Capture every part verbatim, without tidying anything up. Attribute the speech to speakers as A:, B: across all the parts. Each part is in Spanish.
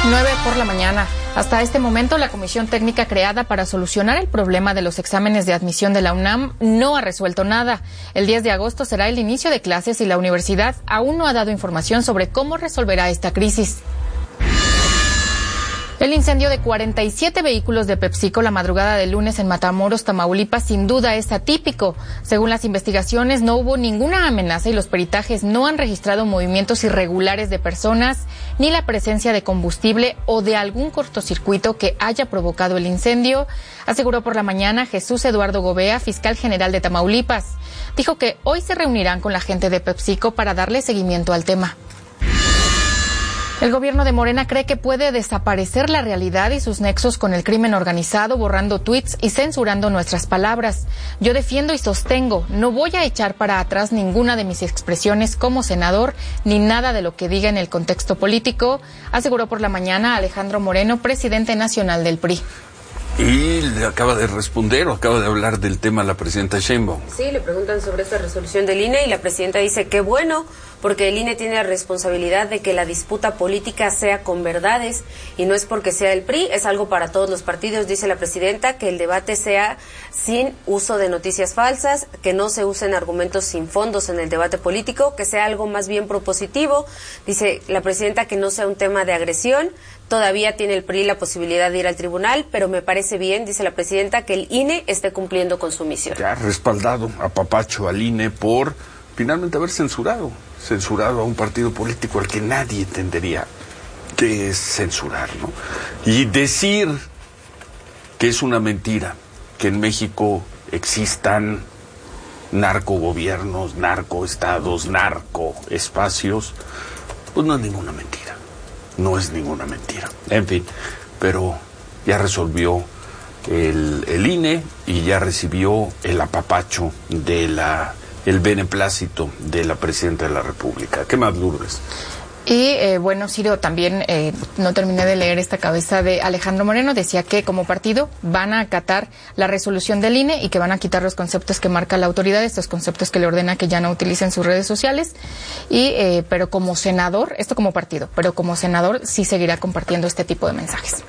A: nueve por la mañana. Hasta este momento, la comisión técnica creada para solucionar el problema de los exámenes de admisión de la UNAM no ha resuelto nada. El diez de agosto será el inicio de clases y la universidad aún no ha dado información sobre cómo resolverá esta crisis. El incendio de cuarenta y siete vehículos de PepsiCo la madrugada del lunes en Matamoros, Tamaulipas, sin duda es atípico. Según las investigaciones, no hubo ninguna amenaza y los peritajes no han registrado movimientos irregulares de personas, ni la presencia de combustible o de algún cortocircuito que haya provocado el incendio, aseguró por la mañana Jesús Eduardo Gobea, fiscal general de Tamaulipas. Dijo que hoy se reunirán con la gente de PepsiCo para darle seguimiento al tema. El gobierno de Morena cree que puede desaparecer la realidad y sus nexos con el crimen organizado, borrando tuits y censurando nuestras palabras. Yo defiendo y sostengo, no voy a echar para atrás ninguna de mis expresiones como senador, ni nada de lo que diga en el contexto político, aseguró por la mañana Alejandro Moreno, presidente nacional del P R I.
B: Y le acaba de responder o acaba de hablar del tema la presidenta Sheinbaum.
C: Sí, le preguntan sobre esta resolución del I N E y la presidenta dice que bueno, porque el I N E tiene la responsabilidad de que la disputa política sea con verdades y no es porque sea el P R I, es algo para todos los partidos, dice la presidenta, que el debate sea sin uso de noticias falsas, que no se usen argumentos sin fondos en el debate político, que sea algo más bien propositivo, dice la presidenta que no sea un tema de agresión. Todavía tiene el P R I la posibilidad de ir al tribunal, pero me parece bien, dice la presidenta, que el I N E esté cumpliendo con su misión.
B: Ya ha respaldado a papacho al I N E por finalmente haber censurado, censurado a un partido político al que nadie entendería qué es censurar, ¿no? Y decir que es una mentira que en México existan narcogobiernos, narcoestados, narcoespacios, pues no es ninguna mentira. No es ninguna mentira. En fin, pero ya resolvió el, el I N E y ya recibió el apapacho de la, el beneplácito de la presidenta de la República. ¿Qué más, Lourdes?
A: Y eh, bueno, Ciro, también eh, no terminé de leer esta cabeza de Alejandro Moreno, decía que como partido van a acatar la resolución del I N E y que van a quitar los conceptos que marca la autoridad, estos conceptos que le ordena que ya no utilicen sus redes sociales, y eh, pero como senador, esto como partido, pero como senador sí seguirá compartiendo este tipo de mensajes.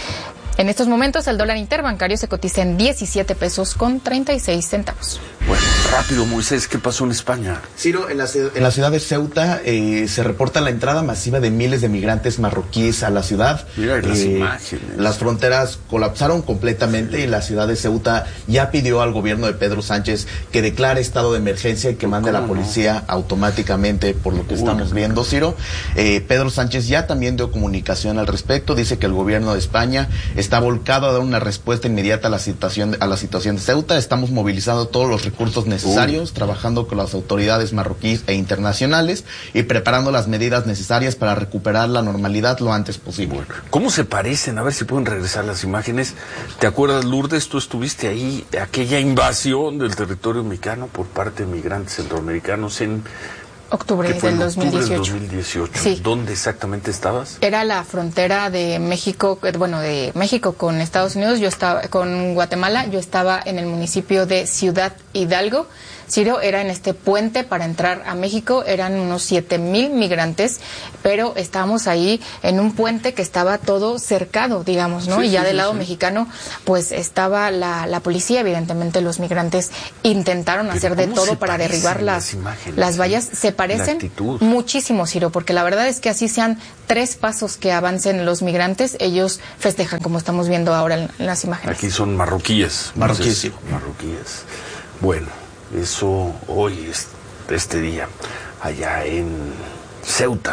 A: En estos momentos el dólar interbancario se cotiza en diecisiete pesos con treinta y seis centavos.
B: Bueno, rápido, Moisés, ¿qué pasó en España?
D: Ciro, en la, en la ciudad de Ceuta eh, se reporta la entrada masiva de miles de migrantes marroquíes a la ciudad.
B: Mira las
D: eh,
B: imágenes.
D: Las fronteras colapsaron completamente sí. Y la ciudad de Ceuta ya pidió al gobierno de Pedro Sánchez que declare estado de emergencia y que mande a la policía no? automáticamente, por lo que Uy, estamos viendo, Ciro. Eh, Pedro Sánchez ya también dio comunicación al respecto, dice que el gobierno de España está volcado a dar una respuesta inmediata a la situación a la situación de Ceuta. Estamos movilizando todos los recursos necesarios, uh. trabajando con las autoridades marroquíes e internacionales y preparando las medidas necesarias para recuperar la normalidad lo antes posible.
B: Bueno, ¿cómo se parecen? A ver si pueden regresar las imágenes. ¿Te acuerdas, Lourdes? Tú estuviste ahí, aquella invasión del territorio mexicano por parte de migrantes centroamericanos en
A: octubre del dos mil dieciocho.
B: dos mil dieciocho.
A: Sí.
B: ¿Dónde exactamente estabas?
A: Era la frontera de México, bueno, de México con Estados Unidos, yo estaba con Guatemala, yo estaba en el municipio de Ciudad Hidalgo. Ciro, era en este puente para entrar a México, eran unos siete mil migrantes, pero estábamos ahí en un puente que estaba todo cercado, digamos, ¿no? Sí, y ya sí, del lado sí. mexicano, pues estaba la, la policía, evidentemente los migrantes intentaron pero hacer de todo para derribar las, las, las vallas. Se parecen muchísimo, Ciro, porque la verdad es que así sean tres pasos que avancen los migrantes, ellos festejan, como estamos viendo ahora en, en las imágenes.
B: Aquí son marroquíes.
D: Marroquíes, sí.
B: Marroquíes. Bueno. Eso hoy, es, este día, allá en Ceuta,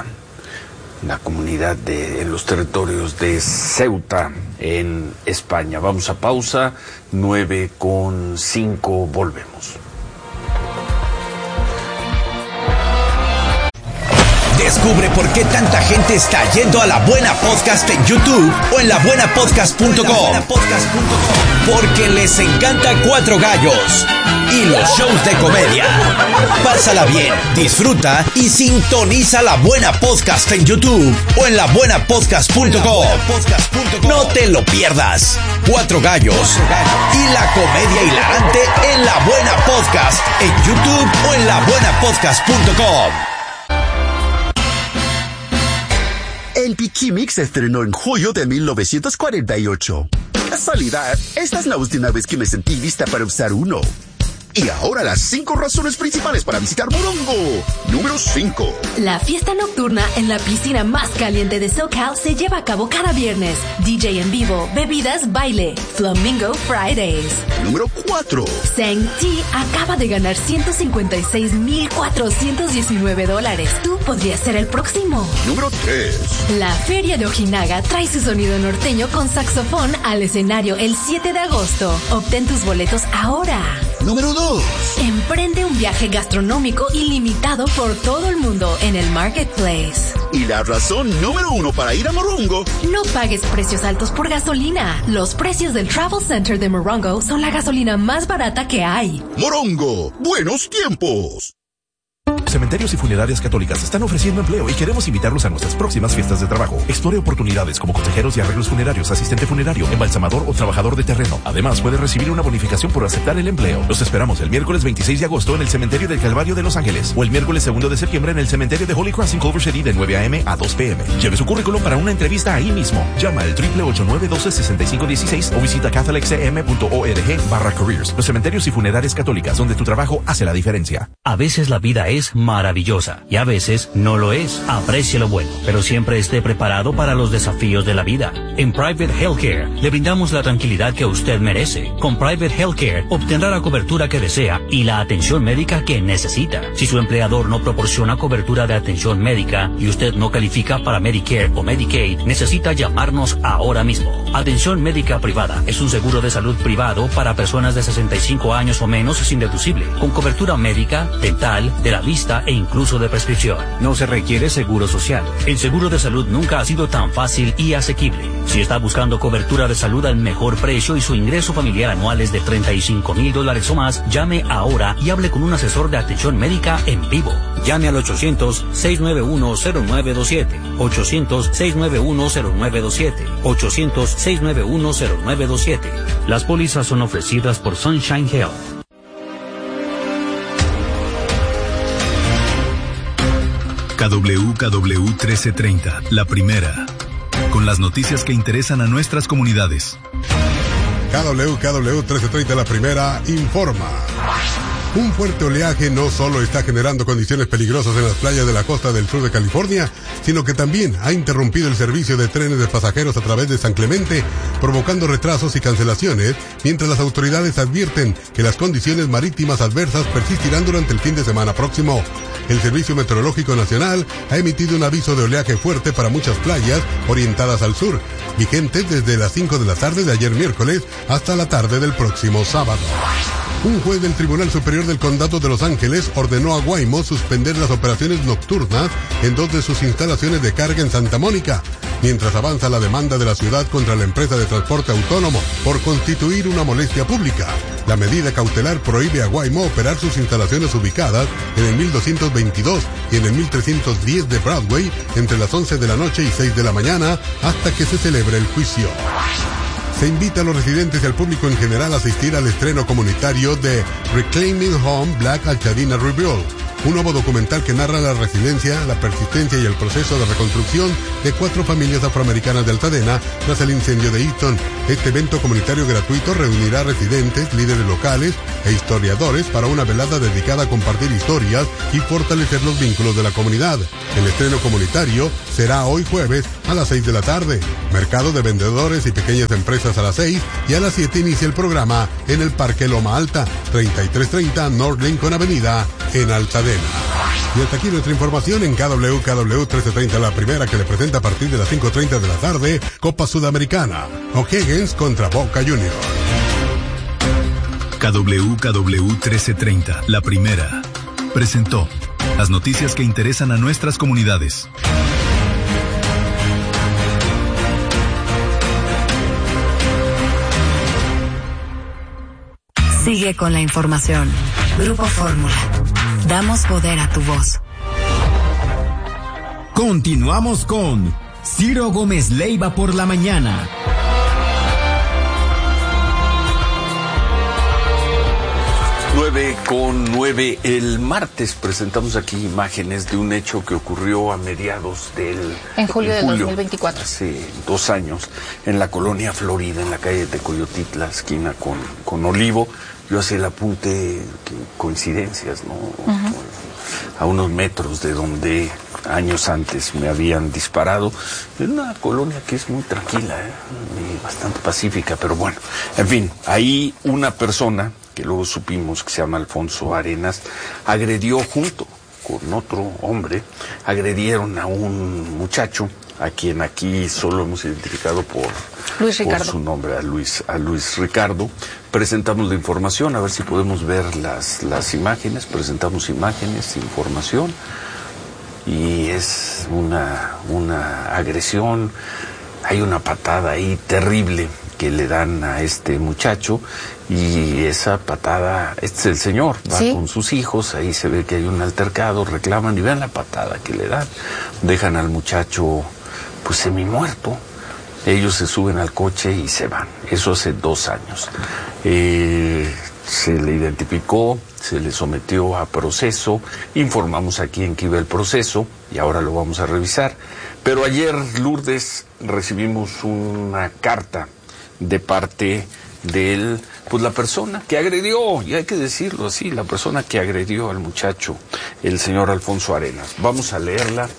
B: la comunidad de, en los territorios de Ceuta, en España. Vamos a pausa, nueve con cinco, volvemos.
E: Descubre por qué tanta gente está yendo a La Buena Podcast en YouTube o en la buena podcast punto com. Porque les encanta Cuatro Gallos y los shows de comedia. Pásala bien, disfruta y sintoniza La Buena Podcast en YouTube o en la buena podcast punto com. No te lo pierdas. Cuatro Gallos y la comedia hilarante en La Buena Podcast en YouTube o en la buena podcast punto com.
F: N P Chemix se estrenó en julio de mil novecientos cuarenta y ocho. Casualidad, esta es la última vez que me sentí lista para usar uno. Y ahora las cinco razones principales para visitar Morongo. Número cinco.
G: La fiesta nocturna en la piscina más caliente de SoCal se lleva a cabo cada viernes. D J en vivo, bebidas, baile. Flamingo Fridays.
F: Número cuatro.
G: Sang T acaba de ganar ciento cincuenta y seis mil cuatrocientos diecinueve dólares. Tú podrías ser el próximo.
F: Número tres.
G: La Feria de Ojinaga trae su sonido norteño con saxofón al escenario el siete de agosto. Obtén tus boletos ahora.
F: Número dos.
G: Emprende un viaje gastronómico ilimitado por todo el mundo en el Marketplace.
F: Y la razón número uno para ir a Morongo.
G: No pagues precios altos por gasolina. Los precios del Travel Center de Morongo son la gasolina más barata que hay.
F: Morongo, buenos tiempos.
H: Cementerios y funerarias católicas están ofreciendo empleo y queremos invitarlos a nuestras próximas fiestas de trabajo. Explore oportunidades como consejeros y arreglos funerarios, asistente funerario, embalsamador o trabajador de terreno. Además, puede recibir una bonificación por aceptar el empleo. Los esperamos el miércoles veintiséis de agosto en el Cementerio del Calvario de Los Ángeles o el miércoles segundo de septiembre en el Cementerio de Holy Cross en Culver City de nueve a eme a dos pe eme. Lleve su currículum para una entrevista ahí mismo. Llama al triple ocho nueve uno dos seis cinco uno seis o visita catholic c m punto org barra careers. Los cementerios y funerarias católicas, donde tu trabajo hace la diferencia.
I: A veces la vida es maravillosa y a veces no lo es. Aprecie lo bueno, pero siempre esté preparado para los desafíos de la vida. En Private Healthcare le brindamos la tranquilidad que usted merece. Con Private Healthcare obtendrá la cobertura que desea y la atención médica que necesita. Si su empleador no proporciona cobertura de atención médica y usted no califica para Medicare o Medicaid, necesita llamarnos ahora mismo. Atención médica privada es un seguro de salud privado para personas de sesenta y cinco años o menos sin deducible, con cobertura médica, dental, de la vista e incluso de prescripción. No se requiere seguro social. El seguro de salud nunca ha sido tan fácil y asequible. Si está buscando cobertura de salud al mejor precio y su ingreso familiar anual es de treinta y cinco mil dólares o más, llame ahora y hable con un asesor de atención médica en vivo. Llame al ochocientos, seis nueve uno, cero nueve dos siete. ochocientos, seis nueve uno, cero nueve dos siete. ochocientos, seis nueve uno, cero nueve dos siete. Las pólizas son ofrecidas por Sunshine Health.
J: K W K W trece treinta, la primera, con las noticias que interesan a nuestras comunidades.
K: K W K W trece treinta, la primera, informa. Un fuerte oleaje no solo está generando condiciones peligrosas en las playas de la costa del sur de California, sino que también ha interrumpido el servicio de trenes de pasajeros a través de San Clemente, provocando retrasos y cancelaciones, mientras las autoridades advierten que las condiciones marítimas adversas persistirán durante el fin de semana próximo. El Servicio Meteorológico Nacional ha emitido un aviso de oleaje fuerte para muchas playas orientadas al sur, vigentes desde las cinco de la tarde de ayer miércoles hasta la tarde del próximo sábado. Un juez del Tribunal Superior del Condado de Los Ángeles ordenó a Waymo suspender las operaciones nocturnas en dos de sus instalaciones de carga en Santa Mónica, mientras avanza la demanda de la ciudad contra la empresa de transporte autónomo por constituir una molestia pública. La medida cautelar prohíbe a Waymo operar sus instalaciones ubicadas en el mil doscientos veintidós y en el mil trescientos diez de Broadway entre las once de la noche y seis de la mañana hasta que se celebre el juicio. Se invita a los residentes y al público en general a asistir al estreno comunitario de Reclaiming Home Black Altadena Rebuild, un nuevo documental que narra la resiliencia, la persistencia y el proceso de reconstrucción de cuatro familias afroamericanas de Altadena tras el incendio de Eaton. Este evento comunitario gratuito reunirá residentes, líderes locales e historiadores para una velada dedicada a compartir historias y fortalecer los vínculos de la comunidad. El estreno comunitario será hoy jueves a las seis de la tarde. Mercado de vendedores y pequeñas empresas a las seis y a las siete inicia el programa en el Parque Loma Alta, treinta y tres treinta North Lincoln Avenida, en Altadena. Y hasta aquí nuestra información en K W K W trece treinta, la primera, que le presenta a partir de las cinco treinta de la tarde, Copa Sudamericana, O'Higgins contra Boca Juniors.
J: K W K W trece treinta, la primera, presentó las noticias que interesan a nuestras comunidades.
L: Sigue con la información. Grupo Fórmula. Damos poder a tu voz.
M: Continuamos con Ciro Gómez Leiva por la mañana.
B: nueve con nueve. El martes presentamos aquí imágenes de un hecho que ocurrió a mediados del...
A: En julio
B: en
A: del
B: julio,
A: dos mil veinticuatro.
B: Hace dos años, en la colonia Florida, en la calle de Tecoyotitla, esquina con, con Olivo. Yo hacía el apunte, que coincidencias, ¿no? Uh-huh. A unos metros de donde años antes me habían disparado. En una colonia que es muy tranquila, ¿eh? Y bastante pacífica, pero bueno. En fin, ahí una persona, que luego supimos que se llama Alfonso Arenas, agredió junto con otro hombre, agredieron a un muchacho, a quien aquí solo hemos identificado por,
A: Luis Ricardo.
B: por su nombre, a Luis, a Luis Ricardo. Presentamos la información, a ver si podemos ver las, las imágenes, presentamos imágenes, información, y es una, una agresión, hay una patada ahí terrible que le dan a este muchacho, y esa patada, este es el señor, va ¿Sí? con sus hijos, ahí se ve que hay un altercado, reclaman y vean la patada que le dan, dejan al muchacho pues semi muerto. Ellos se suben al coche y se van. Eso hace dos años. Eh, se le identificó, se le sometió a proceso, informamos a quién que iba el proceso y ahora lo vamos a revisar. Pero ayer, Lourdes, recibimos una carta de parte de él, pues la persona que agredió, y hay que decirlo así, la persona que agredió al muchacho, el señor Alfonso Arenas. Vamos a leerla.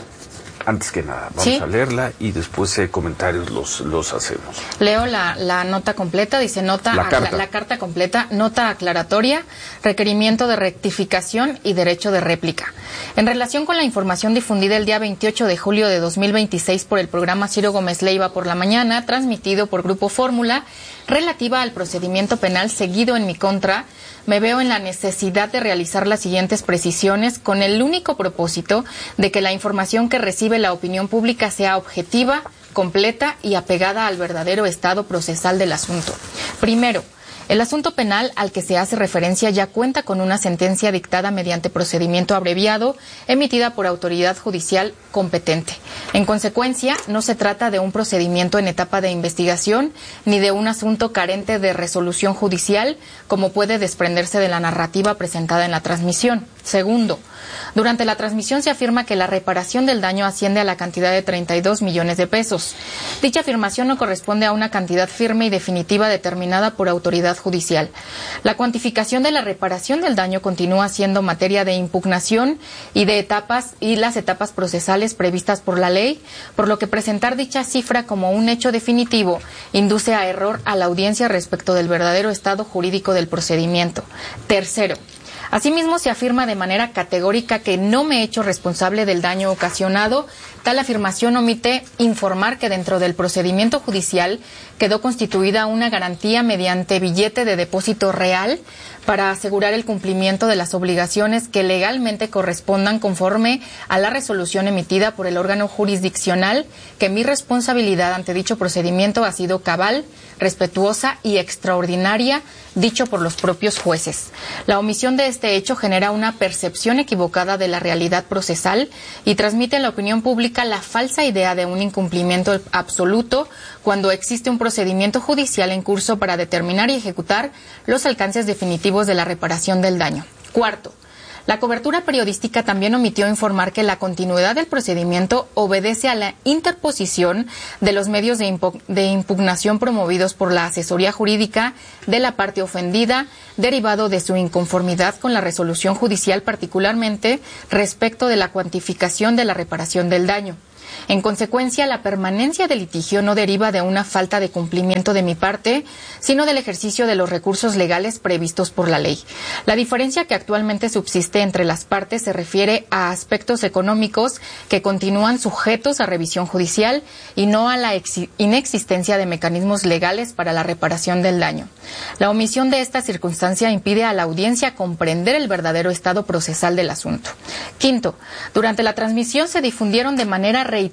B: Antes que nada, vamos ¿Sí? a leerla y después eh, comentarios los, los hacemos.
A: Leo la, la nota completa, dice nota
B: la carta.
A: La, la carta completa, nota aclaratoria, requerimiento de rectificación y derecho de réplica. En relación con la información difundida el día veintiocho de julio de dos mil veintiséis por el programa Ciro Gómez Leiva por la mañana, transmitido por Grupo Fórmula, relativa al procedimiento penal seguido en mi contra, me veo en la necesidad de realizar las siguientes precisiones con el único propósito de que la información que recibe la opinión pública sea objetiva, completa y apegada al verdadero estado procesal del asunto. Primero, el asunto penal al que se hace referencia ya cuenta con una sentencia dictada mediante procedimiento abreviado, emitida por autoridad judicial competente. En consecuencia, no se trata de un procedimiento en etapa de investigación ni de un asunto carente de resolución judicial, como puede desprenderse de la narrativa presentada en la transmisión. Segundo, durante la transmisión se afirma que la reparación del daño asciende a la cantidad de treinta y dos millones de pesos. Dicha afirmación no corresponde a una cantidad firme y definitiva determinada por autoridad judicial. La cuantificación de la reparación del daño continúa siendo materia de impugnación y de etapas y las etapas procesales previstas por la ley, por lo que presentar dicha cifra como un hecho definitivo induce a error a la audiencia respecto del verdadero estado jurídico del procedimiento. Tercero, asimismo, se afirma de manera categórica que no me he hecho responsable del daño ocasionado. Tal afirmación omite informar que dentro del procedimiento judicial quedó constituida una garantía mediante billete de depósito real para asegurar el cumplimiento de las obligaciones que legalmente correspondan conforme a la resolución emitida por el órgano jurisdiccional, que mi responsabilidad ante dicho procedimiento ha sido cabal, respetuosa y extraordinaria, dicho por los propios jueces. La omisión de este hecho genera una percepción equivocada de la realidad procesal y transmite en la opinión pública la falsa idea de un incumplimiento absoluto cuando existe un procedimiento judicial en curso para determinar y ejecutar los alcances definitivos de la reparación del daño. Cuarto, la cobertura periodística también omitió informar que la continuidad del procedimiento obedece a la interposición de los medios de, impu- de impugnación promovidos por la asesoría jurídica de la parte ofendida, derivado de su inconformidad con la resolución judicial, particularmente respecto de la cuantificación de la reparación del daño. En consecuencia, la permanencia del litigio no deriva de una falta de cumplimiento de mi parte, sino del ejercicio de los recursos legales previstos por la ley. La diferencia que actualmente subsiste entre las partes se refiere a aspectos económicos que continúan sujetos a revisión judicial y no a la ex- inexistencia de mecanismos legales para la reparación del daño. La omisión de esta circunstancia impide a la audiencia comprender el verdadero estado procesal del asunto. Quinto, durante la transmisión se difundieron de manera reiterada